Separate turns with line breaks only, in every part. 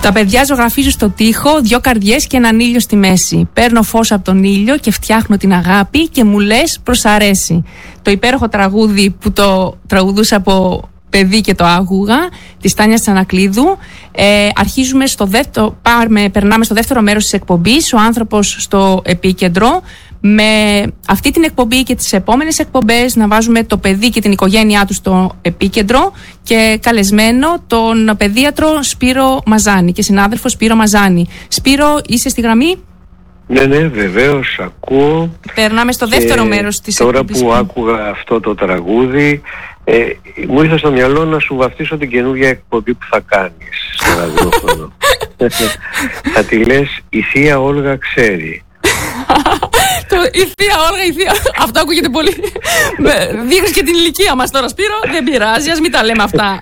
Τα παιδιά ζωγραφίζουν στο τοίχο 2 καρδιές και έναν ήλιο στη μέση. Παίρνω φως από τον ήλιο και φτιάχνω την αγάπη και μου λες προς αρέσει. Το υπέροχο τραγούδι που το τραγουδούσα από παιδί και το άκουγα, της Τάνιας Τσανακλείδου. Αρχίζουμε περνάμε στο δεύτερο μέρος της εκπομπής, ο άνθρωπος στο επίκεντρο. Με αυτή την εκπομπή και τις επόμενες εκπομπές να βάζουμε το παιδί και την οικογένειά του στο επίκεντρο και καλεσμένο τον παιδίατρο Σπύρο Μαζάνη και συνάδελφο Σπύρο Μαζάνη. Σπύρο, είσαι στη γραμμή?
Ναι, βεβαίως, ακούω.
Περνάμε στο δεύτερο μέρος της εκπομπής.
Τώρα που άκουγα αυτό το τραγούδι, μου ήρθε στο μυαλό να σου βαφτίσω την καινούργια εκπομπή που θα κάνεις στο ραδιόφωνο. Θα τη λες «Η Θεία Όλγα ξέρει».
Η Θεία Όλγα, αυτό ακούγεται πολύ. Δείχνεις και την ηλικία μας τώρα, Σπύρο. Δεν πειράζει, ας μην τα λέμε αυτά.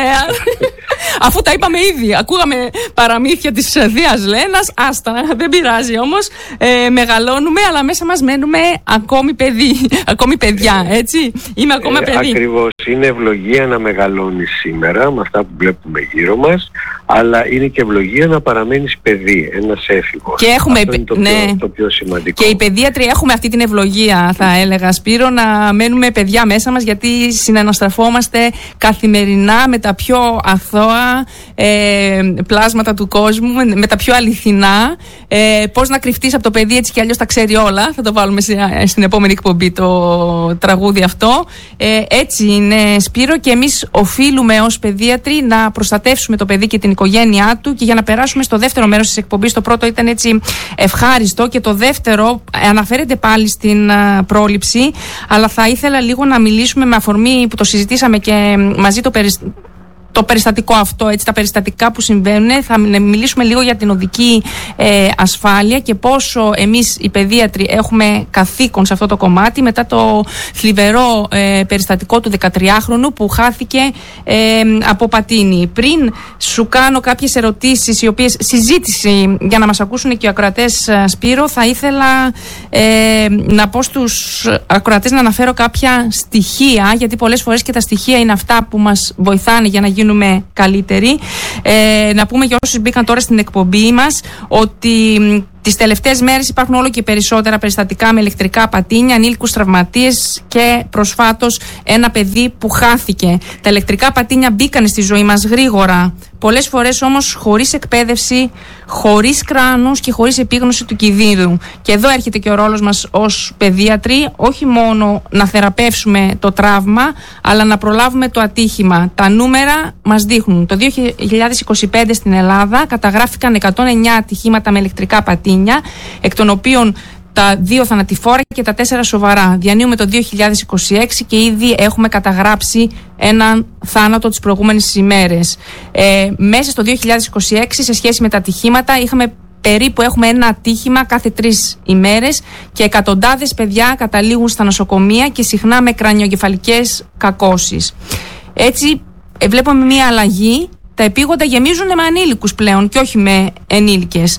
Αφού τα είπαμε ήδη, ακούγαμε παραμύθια της Θείας Λένας. Άστα, δεν πειράζει όμως. Μεγαλώνουμε, αλλά μέσα μας μένουμε ακόμη παιδιά, έτσι. Είμαι ακόμα παιδί.
Ακριβώς, είναι ευλογία να μεγαλώνεις σήμερα με αυτά που βλέπουμε γύρω μας, αλλά είναι και ευλογία να παραμένεις παιδί, ένας έφηβος.
Και έχουμε,
αυτό είναι το πιο σημαντικό.
Και οι παιδίατροι έχουμε αυτή την ευλογία, θα έλεγα, Σπύρο, να μένουμε παιδιά μέσα μας, γιατί συναναστραφόμαστε καθημερινά με τα πιο αθώα πλάσματα του κόσμου, με τα πιο αληθινά. Πώς να κρυφτείς από το παιδί, έτσι κι αλλιώς τα ξέρει όλα. Θα το βάλουμε στην επόμενη εκπομπή το τραγούδι αυτό. Έτσι είναι, Σπύρο, και εμείς οφείλουμε ως παιδίατροι να προστατεύσουμε το παιδί και την οικογένειά του. Και για να περάσουμε στο δεύτερο μέρος της εκπομπής, το πρώτο ήταν έτσι ευχάριστο και το δεύτερο αναφέρεται πάλι στην πρόληψη, αλλά θα ήθελα λίγο να μιλήσουμε με αφορμή που το συζητήσαμε και μαζί το περιστατικό αυτό, έτσι, τα περιστατικά που συμβαίνουν. Θα μιλήσουμε λίγο για την οδική ασφάλεια και πόσο εμείς οι παιδίατροι έχουμε καθήκον σε αυτό το κομμάτι μετά το θλιβερό περιστατικό του 13χρονου που χάθηκε από πατίνι. Πριν σου κάνω κάποιες ερωτήσεις, οι οποίες συζήτηση για να μας ακούσουν και οι ακροατές, Σπύρο, θα ήθελα να πω στους ακροατές να αναφέρω κάποια στοιχεία, γιατί πολλές φορές και τα στοιχεία είναι αυτά που μας βοηθάνε για να γίνουμε καλύτεροι. Να πούμε για όσους μπήκαν τώρα στην εκπομπή μας ότι τις τελευταίες μέρες υπάρχουν όλο και περισσότερα περιστατικά με ηλεκτρικά πατίνια, ανήλικους τραυματίες και προσφάτως ένα παιδί που χάθηκε. Τα ηλεκτρικά πατίνια μπήκαν στη ζωή μας γρήγορα, πολλές φορές όμως χωρίς εκπαίδευση, χωρίς κράνος και χωρίς επίγνωση του κινδύνου. Και εδώ έρχεται και ο ρόλος μας ως παιδίατροι, όχι μόνο να θεραπεύσουμε το τραύμα, αλλά να προλάβουμε το ατύχημα. Τα νούμερα μας δείχνουν. Το 2025 στην Ελλάδα καταγράφηκαν 109 ατυχήματα με ηλεκτρικά πατίνια, εκ των οποίων τα 2 θανατηφόρα και τα 4 σοβαρά. Διανύουμε το 2026 και ήδη έχουμε καταγράψει έναν θάνατο τις προηγούμενες ημέρες. Μέσα στο 2026, σε σχέση με τα ατυχήματα, έχουμε ένα ατύχημα κάθε 3 ημέρες και εκατοντάδες παιδιά καταλήγουν στα νοσοκομεία και συχνά με κρανιογκεφαλικές κακώσεις. Έτσι βλέπουμε μια αλλαγή. Τα επίγοντα γεμίζουν με ανήλικους πλέον και όχι με ενήλικες.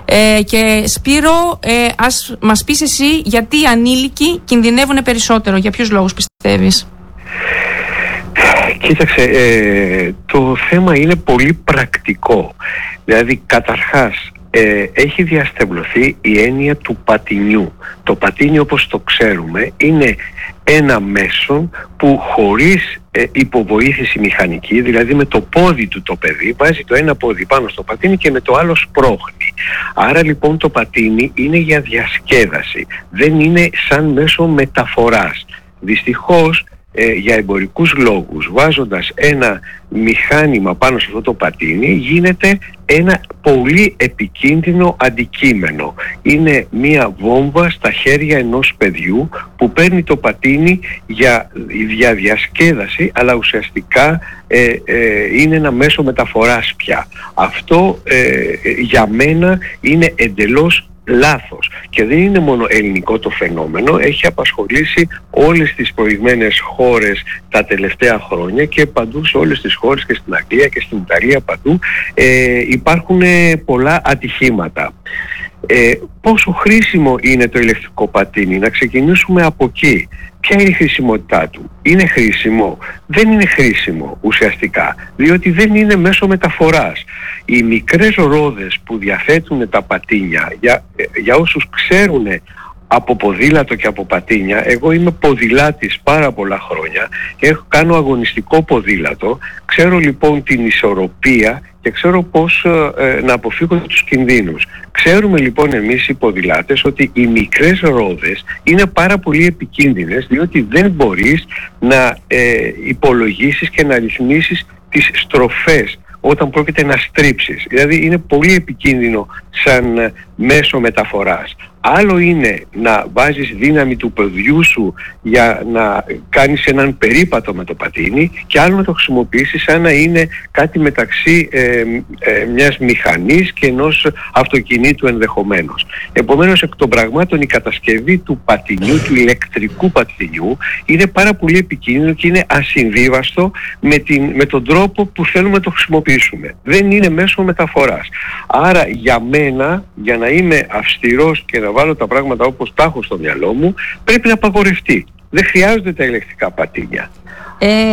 Και Σπύρο, ας μας πεις εσύ γιατί οι ανήλικοι κινδυνεύουν περισσότερο, για ποιους λόγους πιστεύεις?
Κοίταξε, το θέμα είναι πολύ πρακτικό. Δηλαδή, καταρχάς, έχει διαστευλωθεί η έννοια του πατινιού. Το πατίνι, όπως το ξέρουμε, είναι ένα μέσο που χωρίς υποβοήθηση μηχανική, δηλαδή με το πόδι του το παιδί βάζει το ένα πόδι πάνω στο πατίνι και με το άλλο σπρώχνει. Άρα λοιπόν το πατίνι είναι για διασκέδαση, δεν είναι σαν μέσο μεταφοράς. Δυστυχώς για εμπορικούς λόγους, βάζοντας ένα μηχάνημα πάνω σε αυτό το πατίνι, γίνεται ένα πολύ επικίνδυνο αντικείμενο. Είναι μία βόμβα στα χέρια ενός παιδιού που παίρνει το πατίνι για διασκέδαση, αλλά ουσιαστικά είναι ένα μέσο μεταφοράς πια. Αυτό για μένα είναι εντελώς λάθος και δεν είναι μόνο ελληνικό το φαινόμενο, έχει απασχολήσει όλες τις προηγμένες χώρες τα τελευταία χρόνια και παντού σε όλες τις χώρες, και στην Αγγλία και στην Ιταλία, παντού υπάρχουν πολλά ατυχήματα. Πόσο χρήσιμο είναι το ηλεκτρικό πατίνι? Να ξεκινήσουμε από εκεί. Ποια είναι η χρησιμότητά του? Είναι χρήσιμο? Δεν είναι χρήσιμο ουσιαστικά, διότι δεν είναι μέσο μεταφοράς. Οι μικρές ρόδες που διαθέτουν τα πατίνια, για όσους ξέρουν από ποδήλατο και από πατίνια, εγώ είμαι ποδηλάτης πάρα πολλά χρόνια και κάνω αγωνιστικό ποδήλατο, ξέρω λοιπόν την ισορροπία και ξέρω πώς να αποφύγω τους κινδύνους. Ξέρουμε λοιπόν εμείς οι ποδηλάτες ότι οι μικρές ρόδες είναι πάρα πολύ επικίνδυνες, διότι δεν μπορείς να υπολογίσεις και να ρυθμίσεις τις στροφές όταν πρόκειται να στρίψεις. Δηλαδή είναι πολύ επικίνδυνο σαν μέσο μεταφοράς. Άλλο είναι να βάζεις δύναμη του ποδιού σου για να κάνεις έναν περίπατο με το πατίνι, και άλλο να το χρησιμοποιήσεις σαν να είναι κάτι μεταξύ μιας μηχανής και ενός αυτοκινήτου ενδεχομένως. Επομένως, εκ των πραγμάτων η κατασκευή του πατινιού, του ηλεκτρικού πατινιού, είναι πάρα πολύ επικίνδυνο και είναι ασυμβίβαστο με τον τρόπο που θέλουμε να το χρησιμοποιήσουμε. Δεν είναι μέσο μεταφοράς. Άρα για μένα, για να είμαι αυστηρός και να βάλω τα πράγματα όπως τα έχω στο μυαλό μου, πρέπει να απαγορευτεί. Δεν χρειάζονται τα ηλεκτρικά πατίνια.